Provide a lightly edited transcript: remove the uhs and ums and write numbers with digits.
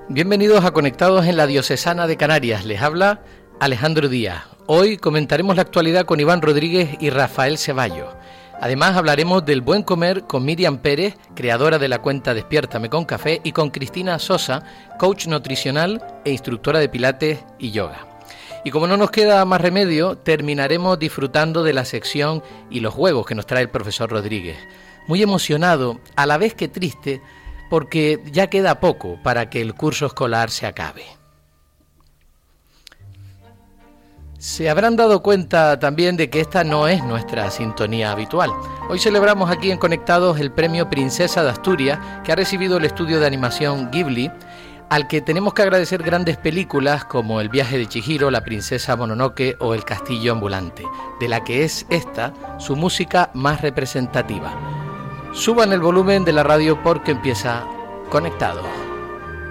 Bienvenidos a Conectados en la Diocesana de Canarias. Les habla Alejandro Díaz. Hoy comentaremos la actualidad con Iván Rodríguez y Rafael Ceballos. Además hablaremos del buen comer con Miriam Pérez, creadora de la cuenta Despiértame con Café, y con Cristina Sosa, coach nutricional e instructora de pilates y yoga. Y como no nos queda más remedio, terminaremos disfrutando de la sección y los juegos que nos trae el profesor Rodríguez. Muy emocionado, a la vez que triste, porque ya queda poco para que el curso escolar se acabe. Se habrán dado cuenta también de que esta no es nuestra sintonía habitual. Hoy celebramos aquí en Conectados el premio Princesa de Asturias, que ha recibido el estudio de animación Ghibli, al que tenemos que agradecer grandes películas como El viaje de Chihiro, La princesa Mononoke o El castillo ambulante, de la que es esta su música más representativa. Suban el volumen de la radio porque empieza Conectados.